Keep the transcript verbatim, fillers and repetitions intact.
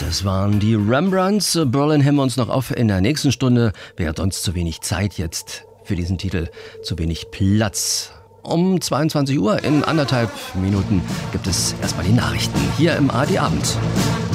Das waren die Rembrandts. Berlin heben wir uns noch auf in der nächsten Stunde. Wer hat sonst zu wenig Zeit jetzt für diesen Titel? Zu wenig Platz. Um zweiundzwanzig Uhr in anderthalb Minuten gibt es erstmal die Nachrichten hier im A R D Abend.